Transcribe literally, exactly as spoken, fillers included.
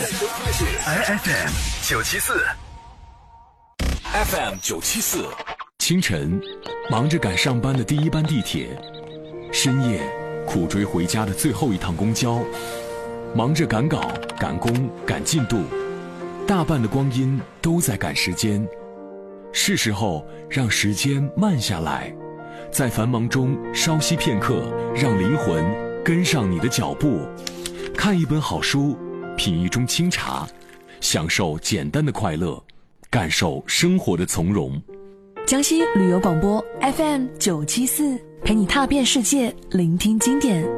F M 九七四 F M 九七四。 清晨，忙着赶上班的第一班地铁；深夜，苦追回家的最后一趟公交；忙着赶稿、赶工、赶进度，大半的光阴都在赶时间。是时候让时间慢下来，在繁忙中稍息片刻，让灵魂跟上你的脚步。看一本好书，品一盅清茶，享受简单的快乐，感受生活的从容。 江西旅游广播 F M 九七四，陪你踏遍世界，聆听经典。